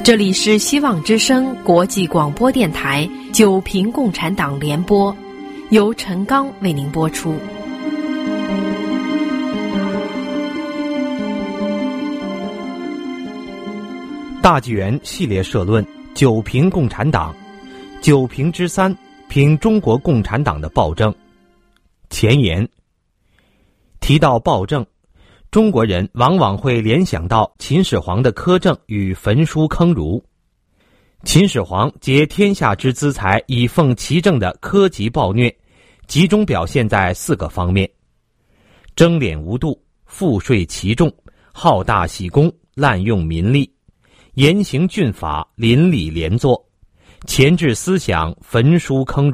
这里是希望之声国际广播电台九平共产党联播，由陈刚为您播出。 大纪元系列社论：九评共产党，九评之3，评中国共产党的暴政。前言提到暴政，中国人往往会联想到秦始皇的苛政与焚书坑儒。秦始皇竭天下之资财以奉其政的苛疾暴虐，集中表现在4个方面：征敛无度，赋税奇重，好大喜功，滥用民力，严刑峻法，邻里连坐，钳制思想，焚书坑儒。